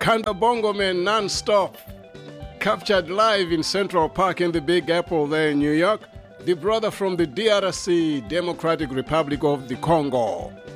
Kanda Bongo Man non-stop. Captured live in Central Park in the Big Apple there in New York. The brother from the DRC, Democratic Republic of the Congo.